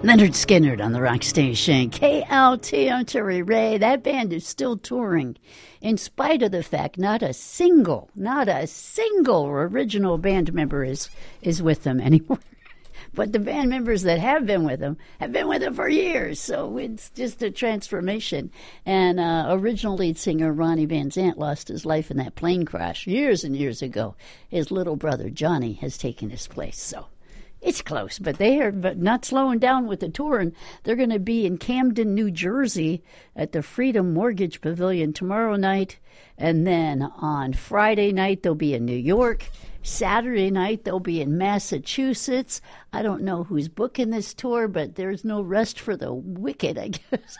Leonard Skinner on the Rock Station. KLT, I'm Terry Ray. That band is still touring in spite of the fact not a single original band member is with them anymore. But the band members that have been with them for years. So it's just a transformation. And original lead singer Ronnie Van Zant lost his life in that plane crash years and years ago. His little brother Johnny has taken his place. So it's close, but they are not slowing down with the tour, and they're going to be in Camden, New Jersey at the Freedom Mortgage Pavilion tomorrow night, and then on Friday night they'll be in New York. Saturday night they'll be in Massachusetts. I don't know who's booking this tour, but there's no rest for the wicked, I guess.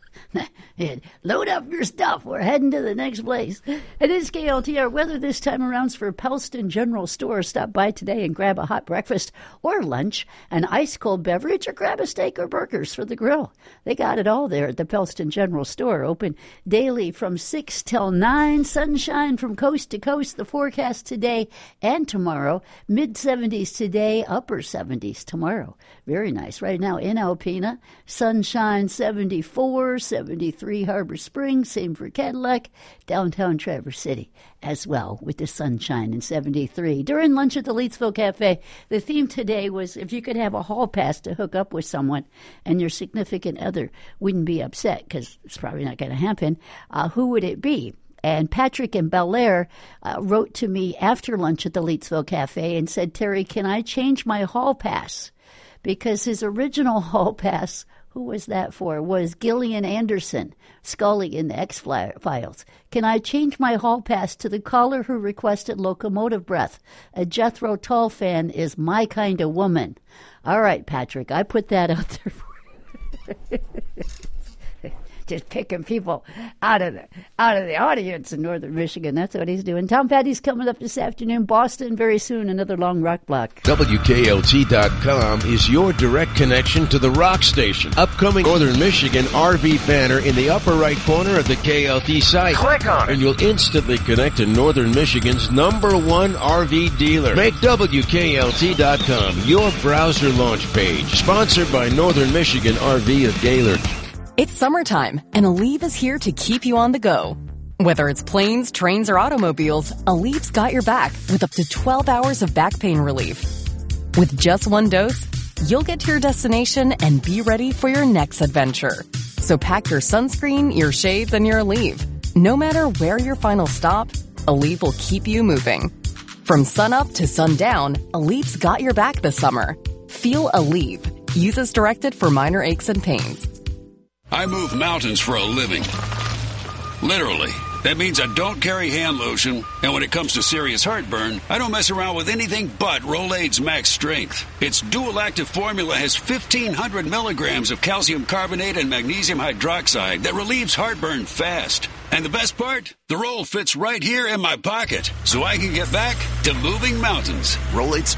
Load up your stuff. We're heading to the next place. It is KLTR weather this time around for Pellston General Store. Stop by today and grab a hot breakfast or lunch, an ice-cold beverage, or grab a steak or burgers for the grill. They got it all there at the Pellston General Store. Open daily from 6 till 9. Sunshine from coast to coast. The forecast today and tomorrow. Mid-70s today, upper 70s tomorrow. Very nice. Right now in Alpena, sunshine 74, 73 Harbor Springs, same for Cadillac, downtown Traverse City as well with the sunshine in 73. During lunch at the Leetsville Cafe, the theme today was if you could have a hall pass to hook up with someone and your significant other wouldn't be upset, because it's probably not going to happen, who would it be? And Patrick in Bel Air wrote to me after lunch at the Leetsville Cafe and said, Terry, can I change my hall pass? Because his original hall pass, who was that for, was Gillian Anderson, Scully in the X-Files. Can I change my hall pass to the caller who requested Locomotive Breath? A Jethro Tull fan is my kind of woman. All right, Patrick, I put that out there for you. Just picking people out of the audience in northern Michigan. That's what he's doing. Tom Petty's coming up this afternoon. Boston very soon. Another long rock block. WKLT.com is your direct connection to the rock station. Upcoming Northern Michigan RV banner in the upper right corner of the KLT site. Click on it. And you'll instantly connect to Northern Michigan's #1 RV dealer. Make WKLT.com your browser launch page. Sponsored by Northern Michigan RV of Gaylord. It's summertime, and Aleve is here to keep you on the go. Whether it's planes, trains, or automobiles, Aleve's got your back with up to 12 hours of back pain relief. With just one dose, you'll get to your destination and be ready for your next adventure. So pack your sunscreen, your shades, and your Aleve. No matter where your final stop, Aleve will keep you moving. From sunup to sundown, Aleve's got your back this summer. Feel Aleve. Use as directed for minor aches and pains. I move mountains for a living. Literally. That means I don't carry hand lotion, and when it comes to serious heartburn, I don't mess around with anything but Rolaids Max Strength. Its dual-active formula has 1,500 milligrams of calcium carbonate and magnesium hydroxide that relieves heartburn fast. And the best part? The roll fits right here in my pocket, so I can get back to moving mountains. Rolaids